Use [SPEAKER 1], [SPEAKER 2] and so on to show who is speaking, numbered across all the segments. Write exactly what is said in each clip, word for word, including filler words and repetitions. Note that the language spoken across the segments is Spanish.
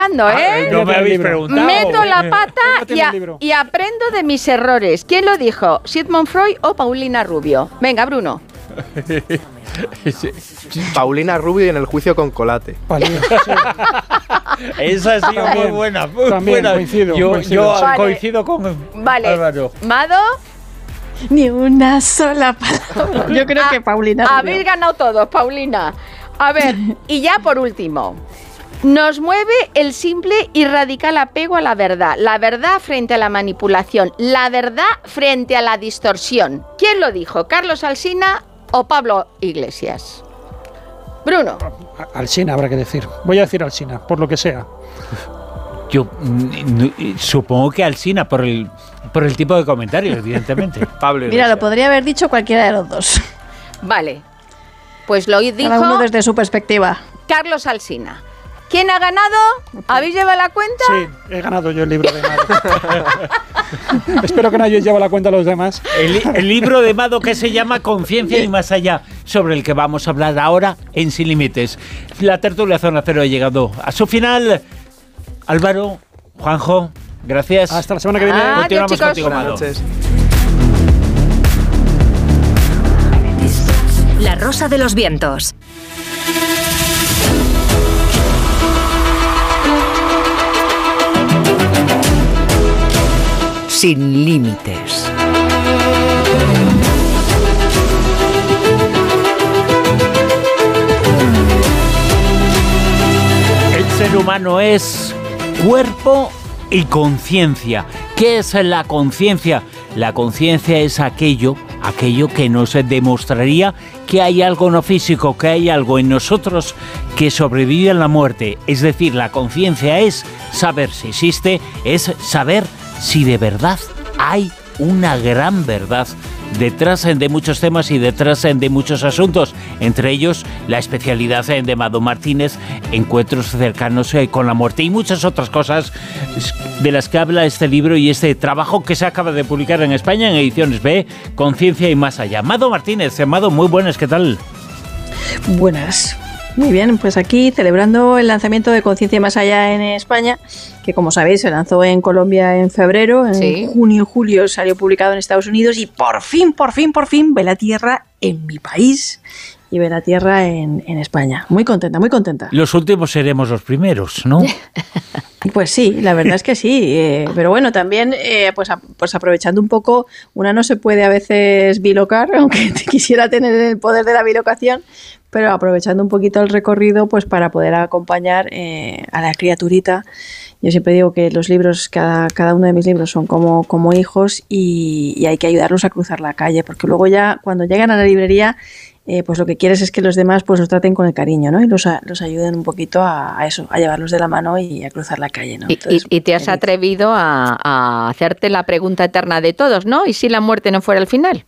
[SPEAKER 1] ¿eh?
[SPEAKER 2] No me habéis preguntado.
[SPEAKER 1] Meto la pata y, a, y aprendo de mis errores. ¿Quién lo dijo? ¿Sigmund Freud o Paulina Rubio? Venga, Bruno.
[SPEAKER 3] Paulina Rubio en el juicio con Colate.
[SPEAKER 2] Esa ha sido muy buena. Muy
[SPEAKER 4] También
[SPEAKER 2] buena.
[SPEAKER 4] coincido.
[SPEAKER 2] Yo,
[SPEAKER 4] coincido.
[SPEAKER 2] yo
[SPEAKER 1] Vale.
[SPEAKER 2] coincido con
[SPEAKER 1] Vale.
[SPEAKER 2] Álvaro.
[SPEAKER 1] ¿Mado?
[SPEAKER 5] Ni una sola palabra. Yo creo que Paulina Rubio.
[SPEAKER 1] Habéis ganado todos, Paulina. A ver, y ya por último. Nos mueve el simple y radical apego a la verdad. La verdad frente a la manipulación. La verdad frente a la distorsión. ¿Quién lo dijo? ¿Carlos Alsina o Pablo Iglesias? Bruno.
[SPEAKER 4] Alsina habrá que decir. Voy a decir Alsina, por lo que sea.
[SPEAKER 2] Yo mm, n- supongo que Alsina, por el, por el tipo de comentario, evidentemente.
[SPEAKER 3] Pablo
[SPEAKER 5] Mira,
[SPEAKER 3] Iglesias.
[SPEAKER 5] lo podría haber dicho cualquiera de los dos.
[SPEAKER 1] Vale. Pues lo dijo
[SPEAKER 5] Cada uno desde su perspectiva.
[SPEAKER 1] Carlos Alsina. ¿Quién ha ganado? ¿Habéis llevado la cuenta?
[SPEAKER 4] Sí, he ganado yo el libro de Mado. Espero que no hayáis llevado la cuenta a los demás.
[SPEAKER 2] El, li- el libro de Mado que se llama Conciencia y más allá, sobre el que vamos a hablar ahora en Sin Límites. La tertulia Zona Cero ha llegado a su final. Álvaro, Juanjo, gracias.
[SPEAKER 4] Hasta la semana que viene.
[SPEAKER 1] Ah,
[SPEAKER 2] Continuamos
[SPEAKER 1] adiós, chicos.
[SPEAKER 2] contigo,
[SPEAKER 3] Buenas
[SPEAKER 2] Mado.
[SPEAKER 3] noches.
[SPEAKER 6] La Rosa de los Vientos. Sin límites.
[SPEAKER 2] El ser humano es cuerpo y conciencia. ¿Qué es la conciencia? La conciencia es aquello, aquello que nos demostraría que hay algo no físico, que hay algo en nosotros que sobrevive a la muerte. Es decir, la conciencia es saber si existe, es saber si de verdad hay una gran verdad detrás de muchos temas y detrás de muchos asuntos, entre ellos la especialidad de Mado Martínez, encuentros cercanos con la muerte y muchas otras cosas de las que habla este libro y este trabajo que se acaba de publicar en España en Ediciones B, Conciencia y más allá. Mado Martínez, Mado, muy buenas, ¿qué tal?
[SPEAKER 5] Buenas. Muy bien, pues aquí celebrando el lanzamiento de Conciencia Más Allá en España, que como sabéis se lanzó en Colombia en febrero, en
[SPEAKER 1] Sí.
[SPEAKER 5] junio y julio salió publicado en Estados Unidos y por fin, por fin, por fin ve la tierra en mi país y ve la tierra en, en España. Muy contenta, muy contenta.
[SPEAKER 2] Los últimos seremos los primeros, ¿no?
[SPEAKER 5] Pues sí, la verdad es que sí, eh, pero bueno, también eh, pues, a- pues aprovechando un poco, una no se puede a veces bilocar, aunque quisiera tener el poder de la bilocación, pero aprovechando un poquito el recorrido pues para poder acompañar eh, a la criaturita. Yo siempre digo que los libros, cada, cada uno de mis libros son como, como hijos y, y hay que ayudarlos a cruzar la calle, porque luego ya cuando llegan a la librería, eh, pues lo que quieres es que los demás pues los traten con el cariño, ¿no? Y los, a- los ayuden un poquito a, a eso, a llevarlos de la mano y a cruzar la calle, ¿no?
[SPEAKER 1] Y,
[SPEAKER 5] Entonces,
[SPEAKER 1] y- y te has
[SPEAKER 5] feliz.
[SPEAKER 1] atrevido a, a hacerte la pregunta eterna de todos, ¿no? ¿Y si la muerte no fuera el final?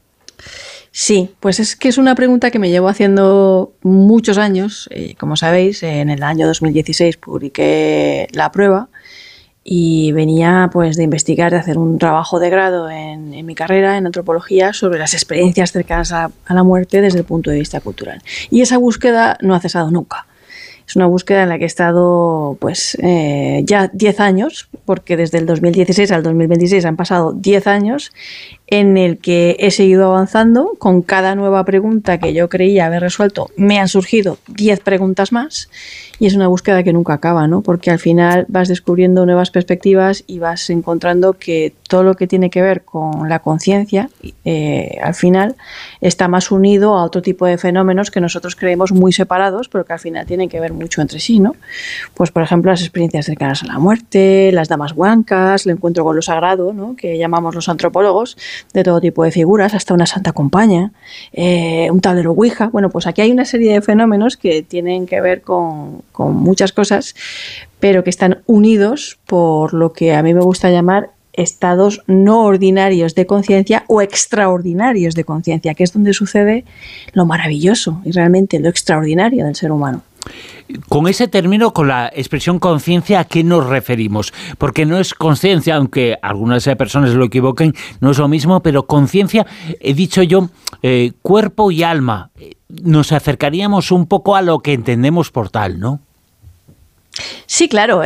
[SPEAKER 5] Sí, pues es que es una pregunta que me llevo haciendo muchos años. Eh, como sabéis, en el año dos mil dieciséis publiqué La Prueba y venía pues de investigar, de hacer un trabajo de grado en, en mi carrera en antropología sobre las experiencias cercanas a, a la muerte desde el punto de vista cultural. Y esa búsqueda no ha cesado nunca. Es una búsqueda en la que he estado pues eh, ya diez años, porque desde el dos mil dieciséis al dos mil veintiséis han pasado diez años en el que he seguido avanzando. Con cada nueva pregunta que yo creía haber resuelto, me han surgido diez preguntas más y es una búsqueda que nunca acaba, ¿no? Porque al final vas descubriendo nuevas perspectivas y vas encontrando que todo lo que tiene que ver con la conciencia, eh, al final está más unido a otro tipo de fenómenos que nosotros creemos muy separados, pero que al final tienen que ver mucho entre sí, ¿no? Pues por ejemplo las experiencias cercanas a la muerte, las damas blancas, el encuentro con lo sagrado, ¿no? Que llamamos los antropólogos, de todo tipo de figuras, hasta una santa compañía, eh, un tablero Ouija. Bueno, pues aquí hay una serie de fenómenos que tienen que ver con, con muchas cosas, pero que están unidos por lo que a mí me gusta llamar estados no ordinarios de conciencia o extraordinarios de conciencia, que es donde sucede lo maravilloso y realmente lo extraordinario del ser humano.
[SPEAKER 2] Con ese término, con la expresión conciencia, ¿a qué nos referimos? Porque no es conciencia, aunque algunas personas lo equivoquen, no es lo mismo, pero conciencia, he dicho yo, eh, cuerpo y alma. Nos acercaríamos un poco a lo que entendemos por tal, ¿no?
[SPEAKER 5] Sí, claro.